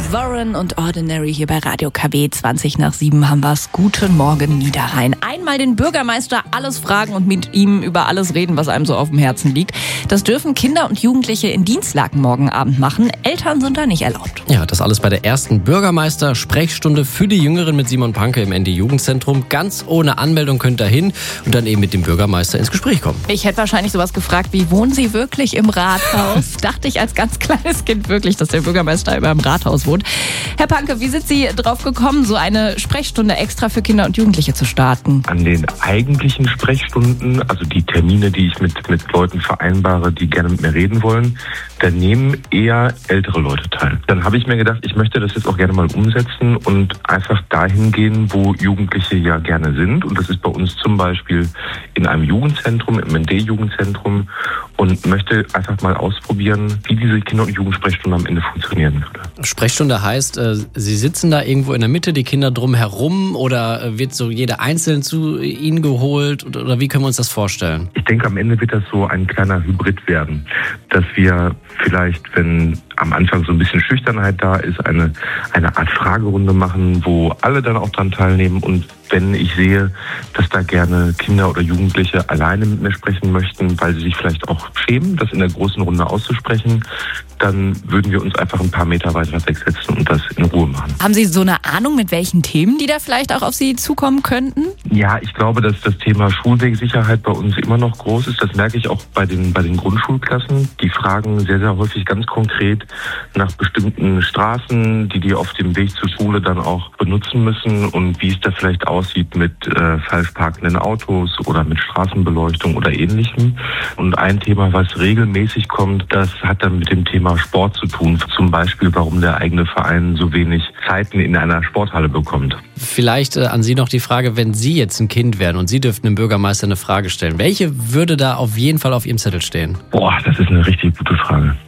Warren und Ordinary hier bei Radio KW. 7:20 haben wir's. Guten Morgen, Niederrhein. Einmal den Bürgermeister alles fragen und mit ihm über alles reden, was einem so auf dem Herzen liegt. Das dürfen Kinder und Jugendliche in Dienstlaken morgen Abend machen. Eltern sind da nicht erlaubt. Ja, das alles bei der ersten Bürgermeister-Sprechstunde für die Jüngeren mit Simon Panke im ND-Jugendzentrum. Ganz ohne Anmeldung könnt ihr hin und dann eben mit dem Bürgermeister ins Gespräch kommen. Ich hätte wahrscheinlich sowas gefragt wie, wohnen Sie wirklich im Rathaus? Dachte ich als ganz kleines Kind wirklich, dass der Bürgermeister immer im Rathaus wohnt. Herr Panke, wie sind Sie drauf gekommen, so eine Sprechstunde extra für Kinder und Jugendliche zu starten? An den eigentlichen Sprechstunden, also die Termine, die ich mit Leuten vereinbare, die gerne mit mir reden wollen, da nehmen eher ältere Leute teil. Dann habe ich mir gedacht, ich möchte das jetzt auch gerne mal umsetzen und einfach dahin gehen, wo Jugendliche ja gerne sind. Und das ist bei uns zum Beispiel in einem Jugendzentrum, im ND-Jugendzentrum, und möchte einfach mal ausprobieren, wie diese Kinder- und Jugendsprechstunde am Ende funktionieren würde. Sprechstunde heißt, Sie sitzen da irgendwo in der Mitte, die Kinder drumherum, oder wird so jeder einzeln zu Ihnen geholt, oder wie können wir uns das vorstellen? Ich denke, am Ende wird das so ein kleiner Hybrid werden, dass wir vielleicht, wenn am Anfang so ein bisschen Schüchternheit da ist, eine Art Fragerunde machen, wo alle dann auch dran teilnehmen. Und wenn ich sehe, dass da gerne Kinder oder Jugendliche alleine mit mir sprechen möchten, weil sie sich vielleicht auch schämen, das in der großen Runde auszusprechen, dann würden wir uns einfach ein paar Meter weiter wegsetzen und das in Ruhe machen. Haben Sie so eine Ahnung, mit welchen Themen die da vielleicht auch auf Sie zukommen könnten? Ja, ich glaube, dass das Thema Schulwegsicherheit bei uns immer noch groß ist. Das merke ich auch bei den Grundschulklassen. Die fragen sehr, sehr häufig ganz konkret nach bestimmten Straßen, die auf dem Weg zur Schule dann auch benutzen müssen, und wie es da vielleicht aussieht mit falsch parkenden Autos oder mit Straßenbeleuchtung oder Ähnlichem. Und ein Thema, was regelmäßig kommt, das hat dann mit dem Thema Sport zu tun. Zum Beispiel, warum der eigene Verein so wenig Zeiten in einer Sporthalle bekommt. Vielleicht an Sie noch die Frage, wenn Sie jetzt ein Kind wären und Sie dürften dem Bürgermeister eine Frage stellen, welche würde da auf jeden Fall auf Ihrem Zettel stehen? Boah, das ist eine richtig gute Frage.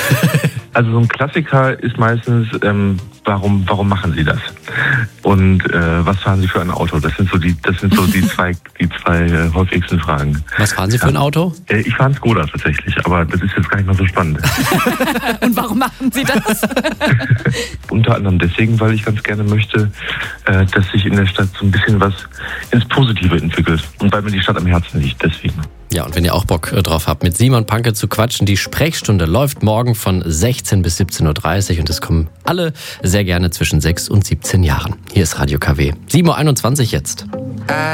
Also so ein Klassiker ist meistens, warum machen Sie das? Und was fahren Sie für ein Auto? Das sind so die zwei häufigsten Fragen. Was fahren Sie für ein Auto? Ich fahre einen Skoda tatsächlich, aber das ist jetzt gar nicht mal so spannend. Und warum machen Sie das? Unter anderem deswegen, weil ich ganz gerne möchte, dass sich in der Stadt so ein bisschen was ins Positive entwickelt. Und weil mir die Stadt am Herzen liegt, deswegen. Ja, und wenn ihr auch Bock drauf habt, mit Simon Panke zu quatschen, die Sprechstunde läuft morgen von 16 bis 17.30 Uhr und es kommen alle sehr gerne zwischen 6 und 17 Jahren. Hier ist Radio KW. 7:21 Uhr jetzt.